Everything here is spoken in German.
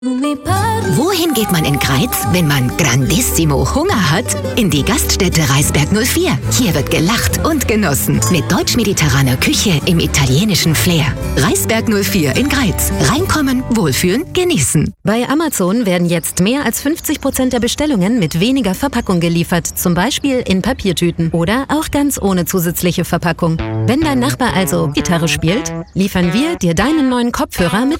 Wohin geht man in Greiz, wenn man grandissimo Hunger hat? In die Gaststätte Reisberg 04. Hier wird gelacht und genossen. Mit deutsch-mediterraner Küche im italienischen Flair. Reisberg 04 in Greiz. Reinkommen, wohlfühlen, genießen. Bei Amazon werden jetzt mehr als 50% der Bestellungen mit weniger Verpackung geliefert. Zum Beispiel in Papiertüten oder auch ganz ohne zusätzliche Verpackung. Wenn dein Nachbar also Gitarre spielt, liefern wir dir deinen neuen Kopfhörer mit